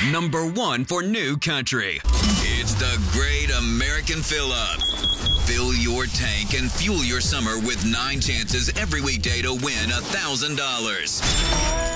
#1 for new country. It's the Great American Fill-Up. Fill your tank and fuel your summer with 9 chances every weekday to win $1,000.